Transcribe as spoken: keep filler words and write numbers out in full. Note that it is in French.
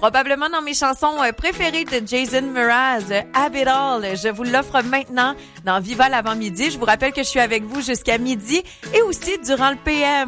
Probablement dans mes chansons préférées de Jason Mraz, Have It All. Je vous l'offre maintenant dans Viva l'avant-midi. Je vous rappelle que je suis avec vous jusqu'à midi et aussi durant le P M.